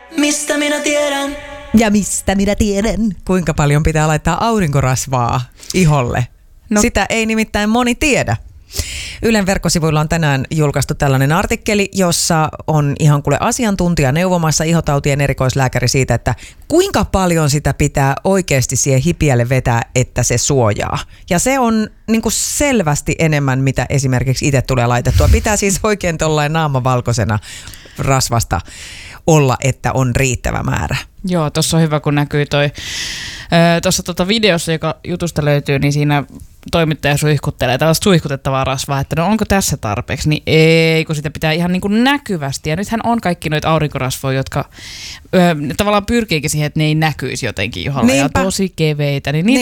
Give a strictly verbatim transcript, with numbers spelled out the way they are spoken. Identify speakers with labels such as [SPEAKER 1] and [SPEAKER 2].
[SPEAKER 1] Mistä minä tiedän?
[SPEAKER 2] Ja mistä minä tiedän? Kuinka paljon pitää laittaa aurinkorasvaa iholle? No. Sitä ei nimittäin moni tiedä. Ylen verkkosivuilla on tänään julkaistu tällainen artikkeli, jossa on ihan kuule asiantuntija neuvomassa ihotautien erikoislääkäri siitä, että kuinka paljon sitä pitää oikeasti siihen hipiälle vetää, että se suojaa. Ja se on niin kuin selvästi enemmän, mitä esimerkiksi itse tulee laitettua. Pitää siis oikein tollain naamavalkoisena rasvasta olla, että on riittävä määrä.
[SPEAKER 3] Joo, tuossa on hyvä, kun näkyy toi. Tuossa tota videossa, joka jutusta löytyy, niin siinä toimittaja suihkuttelee tällaista suihkutettavaa rasvaa, että no onko tässä tarpeeksi, niin ei, kun sitä pitää ihan niin kuin näkyvästi. Ja nythän on kaikki noita aurinkorasvoja, jotka ö, tavallaan pyrkiikin siihen, että ne ei näkyisi jotenkin iholla ja tosi keveitä, niin niitä